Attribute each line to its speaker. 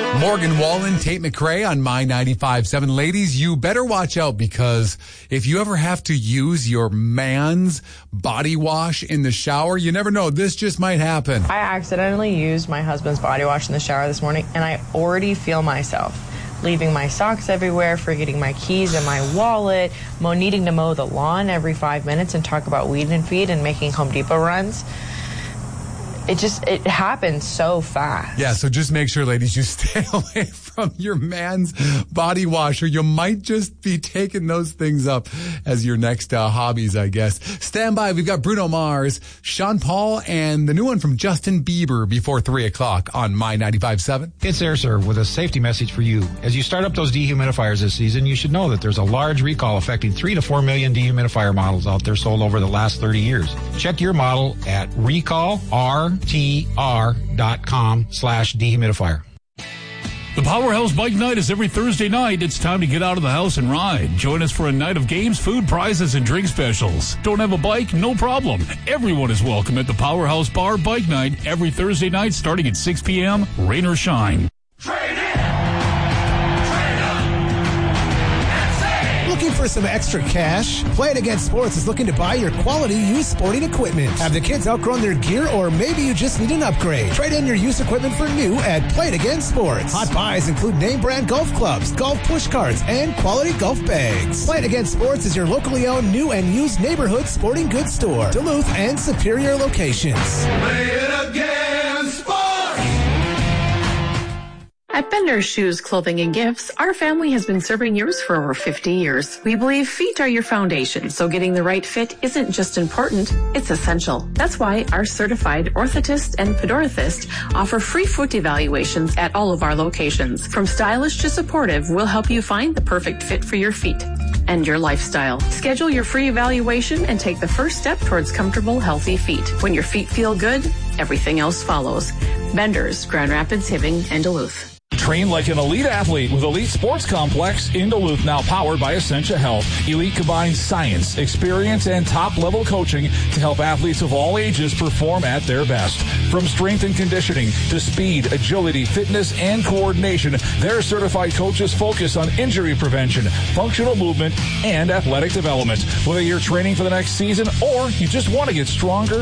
Speaker 1: Morgan Wallen, Tate McRae on My 95.7. Ladies, you better watch out, because if you ever have to use your man's body wash in the shower, you never know. This just might happen.
Speaker 2: I accidentally used my husband's body wash in the shower this morning, and I already feel myself leaving my socks everywhere, forgetting my keys and my wallet, needing to mow the lawn every 5 minutes and talk about weed and feed and making Home Depot runs. It happens so fast.
Speaker 1: Yeah, so just make sure, ladies, you stay away from your man's body wash, or you might just be taking those things up as your next hobbies, I guess. Stand by. We've got Bruno Mars, Sean Paul, and the new one from Justin Bieber before 3 o'clock on My 95.7.
Speaker 3: It's AirServe with a safety message for you. As you start up those dehumidifiers this season, you should know that there's a large recall affecting 3 to 4 million dehumidifier models out there sold over the last 30 years. Check your model at recallrtr.com/dehumidifier.
Speaker 4: The Powerhouse Bike Night is every Thursday night. It's time to get out of the house and ride. Join us for a night of games, food, prizes, and drink specials. Don't have a bike? No problem. Everyone is welcome at the Powerhouse Bar Bike Night every Thursday night starting at 6 p.m., rain or shine.
Speaker 5: Looking for some extra cash? Play It Again Sports is looking to buy your quality used sporting equipment. Have the kids outgrown their gear, or maybe you just need an upgrade? Trade in your used equipment for new at Play It Again Sports. Hot buys include name brand golf clubs, golf push carts, and quality golf bags. Play It Again Sports is your locally owned new and used neighborhood sporting goods store. Duluth and Superior locations.
Speaker 6: Play It Again Sports!
Speaker 7: At Bender's Shoes, Clothing, and Gifts, our family has been serving yours for over 50 years. We believe feet are your foundation, so getting the right fit isn't just important, it's essential. That's why our certified orthotist and podorathist offer free foot evaluations at all of our locations. From stylish to supportive, we'll help you find the perfect fit for your feet and your lifestyle. Schedule your free evaluation and take the first step towards comfortable, healthy feet. When your feet feel good, everything else follows. Bender's, Grand Rapids, Hibbing, and Duluth.
Speaker 8: Train like an elite athlete with Elite Sports Complex in Duluth, now powered by Essentia Health. Elite combines science, experience, and top-level coaching to help athletes of all ages perform at their best. From strength and conditioning to speed, agility, fitness, and coordination, their certified coaches focus on injury prevention, functional movement, and athletic development. Whether you're training for the next season or you just want to get stronger,